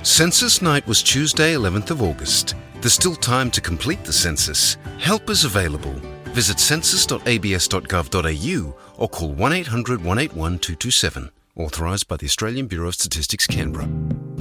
Census night was Tuesday, 11th of August. There's still time to complete the census. Help is available. Visit census.abs.gov.au or call 1-800-181-227. Authorised by the Australian Bureau of Statistics, Canberra.